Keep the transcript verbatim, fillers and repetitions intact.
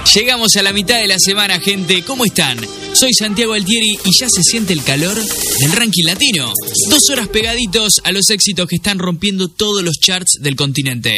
Llegamos a la mitad de la semana, gente. ¿Cómo están? Soy Santiago Altieri y ya se siente el calor del ranking latino. Dos horas pegaditos a los éxitos que están rompiendo todos los charts del continente.